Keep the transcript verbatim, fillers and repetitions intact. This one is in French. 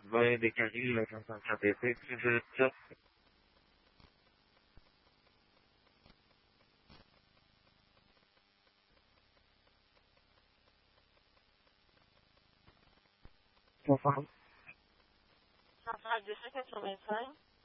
Vai de carril, cinq cent trente-six, je check. soixante, Centrale deux cent quatre-vingt-cinq.